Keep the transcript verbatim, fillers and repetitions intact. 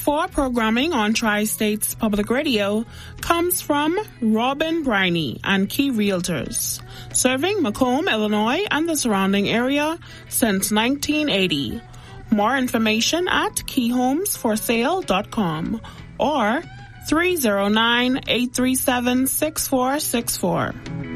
for programming on Tri-States Public Radio comes from Robin Briney and Key Realtors, serving Macomb, Illinois and the surrounding area since nineteen eighty. More information at key homes for sale dot com or three oh nine, eight three seven, six four six four.